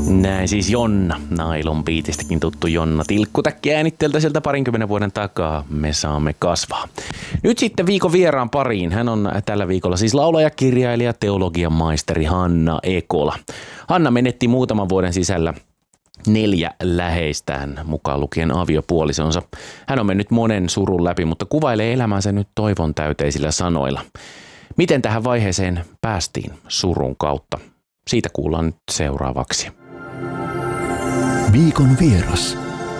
Näin siis Jonna, Nailon biitistäkin tuttu Jonna Tilkkutäkki äänitteeltä sieltä 20 vuoden takaa. Me saamme kasvaa. Nyt sitten viikon vieraan pariin. Hän on tällä viikolla siis laulaja, kirjailija, teologian maisteri Hanna Ekola. Hanna menetti muutaman vuoden sisällä 4 läheistään, mukaan lukien aviopuolisonsa. Hän on mennyt monen surun läpi, mutta kuvailee elämänsä nyt toivon täyteisillä sanoilla. Miten tähän vaiheeseen päästiin surun kautta? Siitä kuullaan nyt seuraavaksi. Viikon vieras.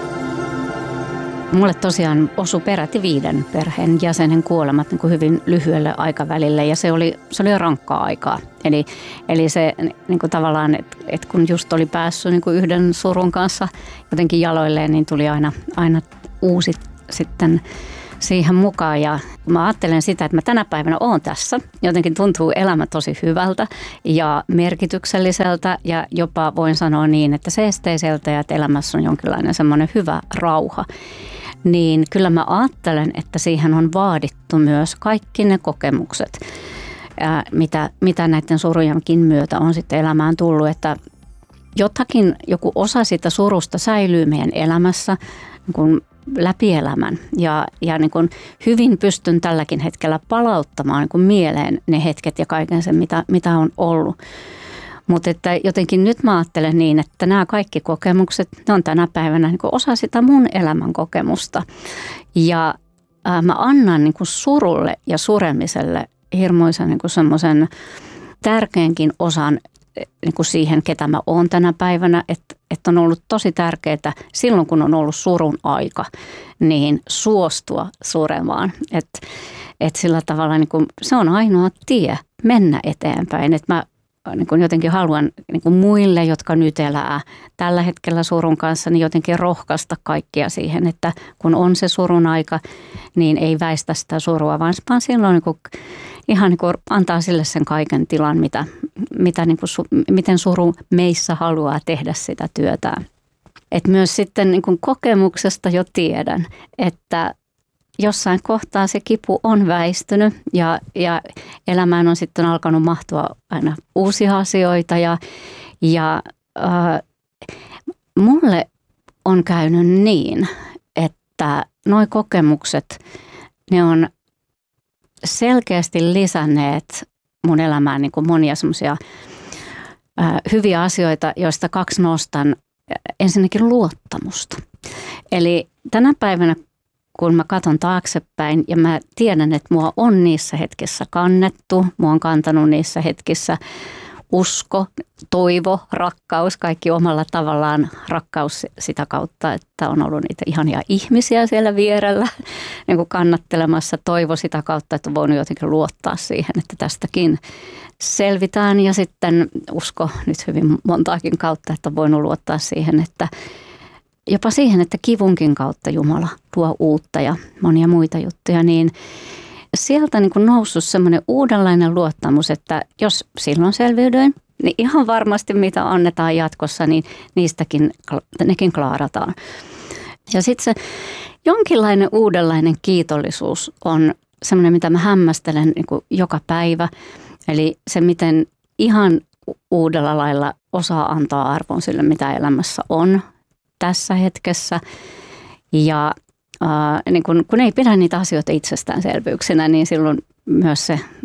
Mulle tosiaan osui peräti 5 perheen jäsenen kuolemat niin kuin hyvin lyhyelle aikavälille ja se oli rankkaa aikaa. Eli se niin kuin tavallaan, että kun just oli päässyt niin kuin yhden surun kanssa jotenkin jaloilleen, niin tuli aina uusi sitten siihen mukaan. Ja mä ajattelen sitä, että mä tänä päivänä oon tässä. Jotenkin tuntuu elämä tosi hyvältä ja merkitykselliseltä ja jopa voin sanoa niin, että seesteiseltä ja että elämässä on jonkinlainen semmoinen hyvä rauha. Niin kyllä mä ajattelen, että siihen on vaadittu myös kaikki ne kokemukset, mitä näiden surujenkin myötä on sitten elämään tullut, että joku osa sitä surusta säilyy meidän elämässä niin kuin läpi elämän ja niin kuin hyvin pystyn tälläkin hetkellä palauttamaan niin kuin mieleen ne hetket ja kaiken sen, mitä on ollut. Mutta että jotenkin nyt mä ajattelen niin, että nämä kaikki kokemukset, ne on tänä päivänä niin kuin osa sitä mun elämän kokemusta. Ja mä annan niin kuin surulle ja suremiselle hirmuisen niin kuin semmoisen tärkeänkin osan niin kuin siihen, ketä mä oon tänä päivänä, että on ollut tosi tärkeää silloin, kun on ollut surun aika, niin suostua suremaan. Että sillä tavalla niin kuin, se on ainoa tie mennä eteenpäin. Että mä niin kuin jotenkin haluan niin kuin muille, jotka nyt elää tällä hetkellä surun kanssa, niin jotenkin rohkaista kaikkia siihen, että kun on se surun aika, niin ei väistä sitä surua, vaan silloin niin kuin ihan niin kuin antaa sille sen kaiken tilan, miten suru meissä haluaa tehdä sitä työtään. Et myös sitten niin kuin kokemuksesta jo tiedän, että jossain kohtaa se kipu on väistynyt ja elämään on sitten alkanut mahtua aina uusia asioita ja mulle on käynyt niin, että nuo kokemukset, ne on selkeästi lisänneet mun elämään niin kuin monia semmoisia hyviä asioita, joista 2 nostan. Ensinnäkin luottamusta. Eli tänä päivänä, kun mä katson taaksepäin ja mä tiedän, että mua on niissä hetkissä kannettu, mua on kantanut niissä hetkissä usko, toivo, rakkaus, kaikki omalla tavallaan rakkaus sitä kautta, että on ollut niitä ihania ihmisiä siellä vierellä niin kuin kannattelemassa, toivo sitä kautta, että on voinut jotenkin luottaa siihen, että tästäkin selvitään ja sitten usko nyt hyvin montaakin kautta, että on voinut luottaa siihen, että jopa siihen, että kivunkin kautta Jumala tuo uutta ja monia muita juttuja, niin sieltä niin kuin noussut semmoinen uudenlainen luottamus, että jos silloin selviydyin, niin ihan varmasti mitä annetaan jatkossa, niin nekin klaarataan. Ja sitten se jonkinlainen uudenlainen kiitollisuus on semmoinen, mitä mä hämmästelen niin kuin joka päivä. Eli se, miten ihan uudella lailla osaa antaa arvon sille, mitä elämässä on tässä hetkessä. Ja niin kun ei pidä niitä asioita itsestäänselvyyksinä, niin silloin myös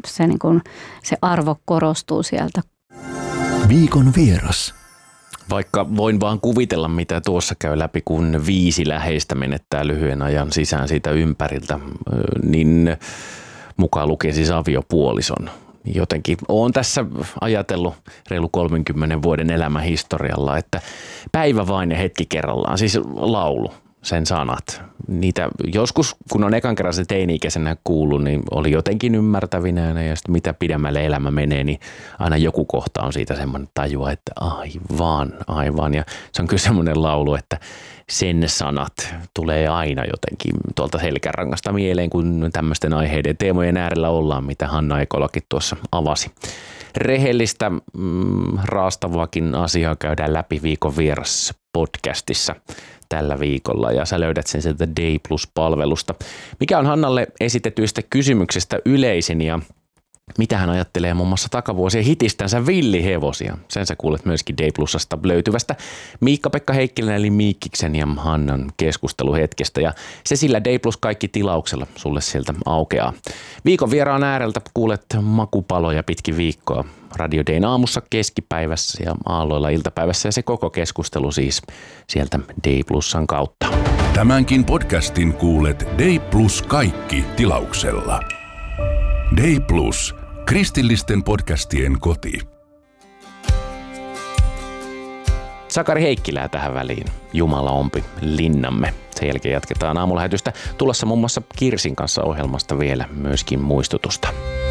se arvo korostuu sieltä. Viikon vieras. Vaikka voin vaan kuvitella, mitä tuossa käy läpi, kun 5 läheistä menettää lyhyen ajan sisään siitä ympäriltä, niin mukaan lukee siis aviopuolison. Jotenkin olen tässä ajatellut reilu 30 vuoden elämähistorialla, että päivä vain ja hetki kerrallaan, siis laulu, sen sanat. Niitä joskus, kun on ekan kerran se teini-ikäisenä kuullut, niin oli jotenkin ymmärtävinä ja sitten mitä pidemmälle elämä menee, niin aina joku kohta on siitä semmoinen tajua, että aivan. Ja se on kyllä semmoinen laulu, että sen sanat tulee aina jotenkin tuolta selkärangasta mieleen, kun tämmöisten aiheiden teemojen äärellä ollaan, mitä Hanna Ekolakin tuossa avasi. Rehellistä, raastavaakin asiaa käydään läpi Viikon vieras podcastissa tällä viikolla ja sä löydät sen sieltä Day Plus-palvelusta. Mikä on Hannalle esitetyistä kysymyksistä yleisin ja Mitä hän ajattelee muun muassa takavuosien hitistänsä Villihevosia. Sen sä kuulet myöskin D+:sta löytyvästä Miikka-Pekka Heikkilän eli Miikkiksen ja Hannan keskusteluhetkestä. Ja se sillä D+ kaikki tilauksella sulle sieltä aukeaa. Viikon vieraan ääreltä kuulet makupaloja pitkin viikkoa. Radio Dayn aamussa keskipäivässä ja aalloilla iltapäivässä ja se koko keskustelu siis sieltä D+:n kautta. Tämänkin podcastin kuulet D+ kaikki tilauksella. D+, kristillisten podcastien koti. Sakari Heikkilää tähän väliin. Jumala ompi linnamme. Sen jälkeen jatketaan aamulähetystä. Tulossa muun muassa Kirsin kanssa ohjelmasta vielä myöskin muistutusta.